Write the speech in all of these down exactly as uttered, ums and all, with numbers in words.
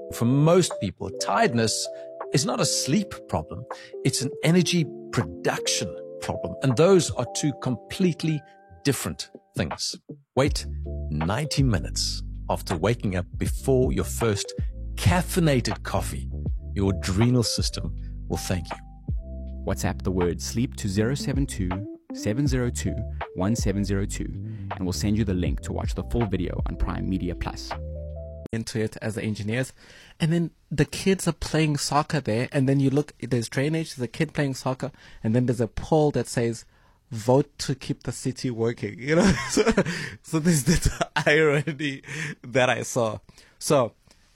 For most people, tiredness is not a sleep problem. It's an energy production problem. And those are two completely different things. Wait ninety minutes after waking up before your first caffeinated coffee. Your adrenal system will thank you. WhatsApp the word sleep to zero seven two, seven zero two, one seven zero two and we'll send you the link to watch the full video on Prime Media Plus. Into it as the engineers, and then the kids are playing soccer there, and then you look, there's drainage, there's a kid playing soccer, and then there's a poll that says vote to keep the city working, you know. so, so there's this irony that I saw. So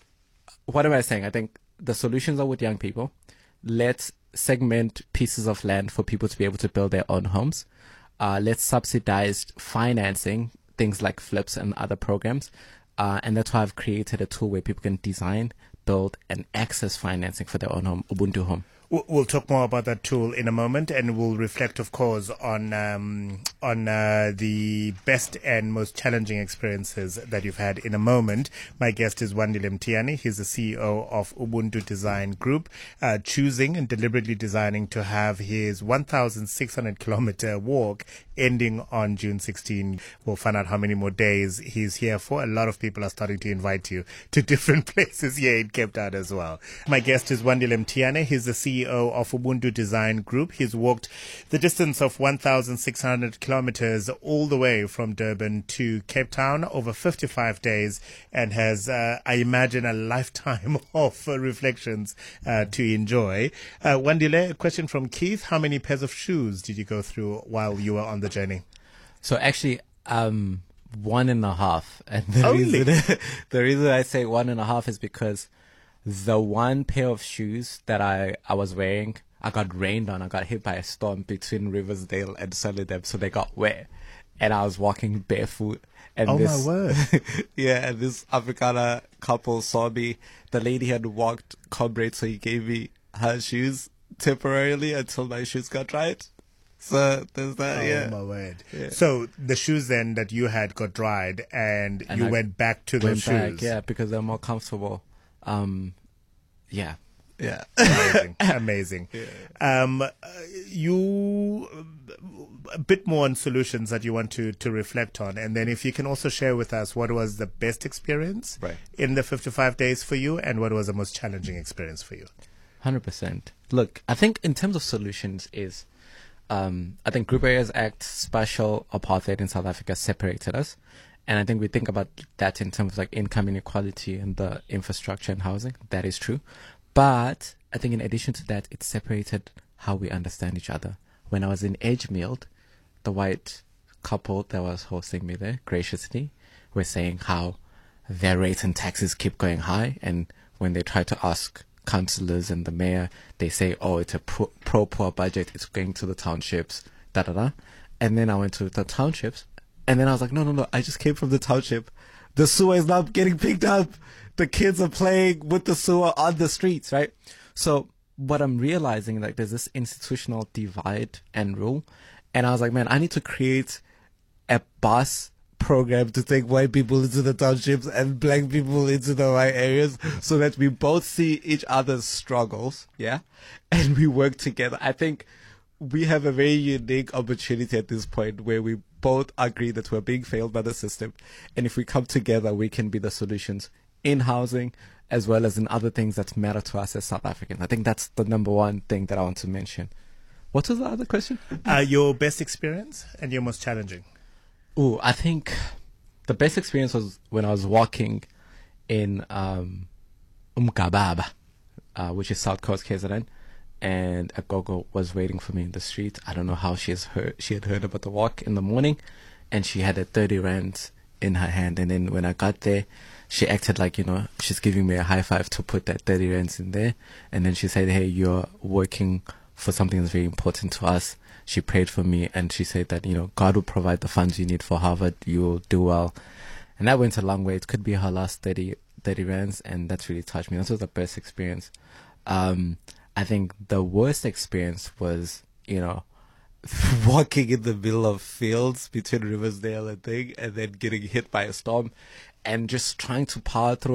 what am I saying? I think the solutions are with young people. Let's segment pieces of land for people to be able to build their own homes. Uh, let's subsidize financing, things like flips and other programs. Uh, and that's why I've created a tool where people can design, build, and access financing for their own home, Ubuntu Home. We'll talk more about that tool in a moment, and we'll reflect, of course, on um, on uh, the best and most challenging experiences that you've had in a moment. My guest is Wandile Mtiani. He's the C E O of Ubuntu Design Group, uh, choosing and deliberately designing to have his one thousand six hundred kilometer walk ending on June sixteenth. We'll find out how many more days he's here for. A lot of people are starting to invite you to different places here in Cape Town as well. My guest is Wandile Mtiani. He's the C E O C E O of Ubuntu Design Group. He's walked the distance of one thousand six hundred kilometers all the way from Durban to Cape Town over fifty-five days, and has, uh, I imagine, a lifetime of uh, reflections uh, to enjoy. Uh, Wandile, a question from Keith. How many pairs of shoes did you go through while you were on the journey? So actually, um, one and a half. And the Only? reason, the reason I say one and a half is because the one pair of shoes that I, I was wearing, I got rained on. I got hit by a storm between Riversdale and Sunnydam, so they got wet. And I was walking barefoot. And oh, this, my word. yeah, and this Afrikaner couple saw me. The lady had walked Comrade, so he gave me her shoes temporarily until my shoes got dried. So there's that, oh, yeah. my word. Yeah. So the shoes then that you had got dried, and, And you I went back to went those back, shoes. yeah, because they're more comfortable. Um, yeah, yeah. Amazing, amazing. Yeah. Um, uh, you, a bit more on solutions that you want to, to reflect on. And then if you can also share with us what was the best experience Right. in the fifty-five days for you, and what was the most challenging experience for you. one hundred percent. Look, I think in terms of solutions is, um, I think Group Areas Act, spatial apartheid in South Africa separated us. And I think we think about that in terms of like income inequality and the infrastructure and housing. That is true. But I think in addition to that, it separated how we understand each other. When I was in Edgefield, the white couple that was hosting me there graciously were saying how their rates and taxes keep going high. And when they try to ask councillors and the mayor, they say, oh, it's a pro- pro-poor budget. It's going to the townships, da da da. And then I went to the townships. And then I was like, no, no, no, I just came from the township. The sewer is not getting picked up. The kids are playing with the sewer on the streets, right? So what I'm realizing, like, there's this institutional divide and rule. And I was like, man, I need to create a bus program to take white people into the townships and black people into the white areas so that we both see each other's struggles, yeah? And we work together. I think we have a very unique opportunity at this point where we both agree that we're being failed by the system. And if we come together, we can be the solutions in housing as well as in other things that matter to us as South Africans. I think that's the number one thing that I want to mention. What was the other question? Uh, your best experience and your most challenging? Oh, I think the best experience was when I was walking in um, Umgababa, uh, which is South Coast K Z N. And a gogo was waiting for me in the street. I don't know how she has heard, she had heard about the walk in the morning, and she had a thirty rand in her hand. And then when I got there, she acted like, you know, she's giving me a high five to put that thirty rands in there. And then she said, hey, you're working for something that's very important to us. She prayed for me, and she said that, you know, God will provide the funds you need for Harvard. You will do well. And that went a long way. It could be her last thirty, thirty rands, and that's really touched me. That was the best experience. Um, I think the worst experience was, you know, walking in the middle of fields between Riversdale and thing, and then getting hit by a storm and just trying to power through